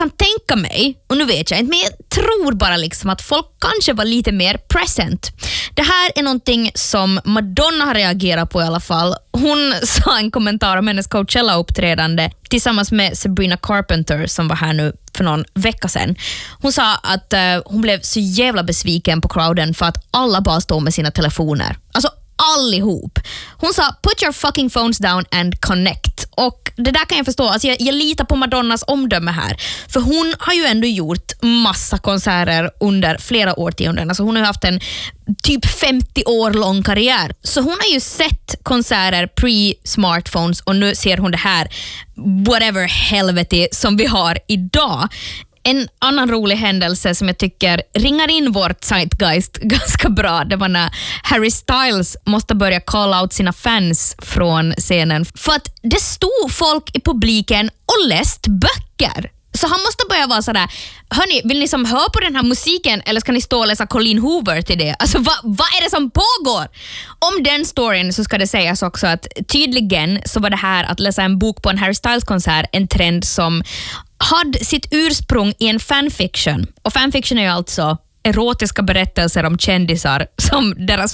kan tänka mig, och nu vet jag inte, men jag tror bara liksom att folk kanske var lite mer present. Det här är någonting som Madonna har reagerat på i alla fall. Hon sa en kommentar om hennes Coachella-uppträdande tillsammans med Sabrina Carpenter som var här nu för någon vecka sedan. Hon sa att hon blev så jävla besviken på crowden för att alla bara står med sina telefoner. Alltså allihop. Hon sa, put your fucking phones down and connect. Och det där kan jag förstå. Alltså jag litar på Madonnas omdöme här. För hon har ju ändå gjort massa konserter under flera årtionden. Alltså hon har ju haft en typ 50 år lång karriär. Så hon har ju sett konserter pre-smartphones och nu ser hon det här whatever helvete som vi har idag. En annan rolig händelse som jag tycker ringar in vårt zeitgeist ganska bra, det var när Harry Styles måste börja call out sina fans från scenen för att det stod folk i publiken och läst böcker. Så han måste börja vara sådär, hörni, vill ni som hör på den här musiken eller ska ni stå och läsa Colleen Hoover till det? Alltså vad är det som pågår? Om den storyn så ska det sägas också att tydligen så var det här att läsa en bok på en Harry Styles-konsert en trend som hade sitt ursprung i en fanfiction. Och fanfiction är ju alltså erotiska berättelser om kändisar som deras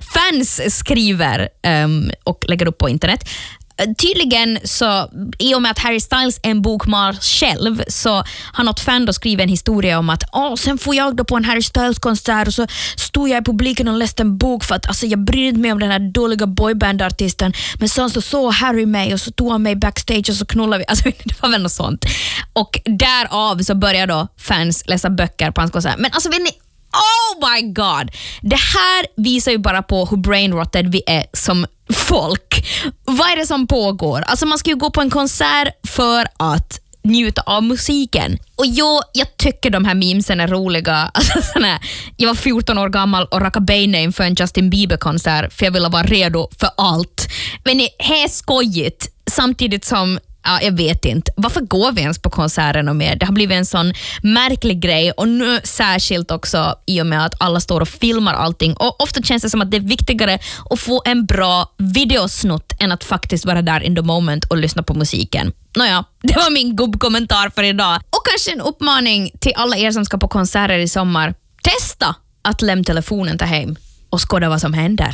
fans skriver och lägger upp på internet. Tydligen så, i och med att Harry Styles är en bokmal själv, så har något fan då skrivit en historia om att sen får jag då på en Harry Styles-konsert och så stod jag i publiken och läste en bok för att alltså, jag brydde mig om den här dåliga boybandartisten, men sen så Harry mig och så tog han mig backstage och så knullade vi. Alltså det var väl något sånt. Och därav så började då fans läsa böcker på hans konsert. Men alltså vet ni, oh my god, det här visar ju bara på hur brainrotted vi är som folk. Vad är det som pågår? Alltså man ska ju gå på en konsert för att njuta av musiken. Och jag tycker de här memesen är roliga. Alltså, jag var 14 år gammal och rackade benen inför en Justin Bieber-konsert för jag ville vara redo för allt. Men det är skojigt samtidigt som jag vet inte. Varför går vi ens på konserten och mer? Det har blivit en sån märklig grej och nu särskilt också i och med att alla står och filmar allting. Och ofta känns det som att det är viktigare att få en bra videosnutt än att faktiskt vara där in the moment och lyssna på musiken. Nåja, det var min gubbkommentar för idag. Och kanske en uppmaning till alla er som ska på konserter i sommar. Testa att lämna telefonen till hem och skåda vad som händer.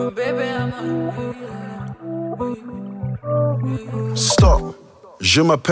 Stop. Je m'appelle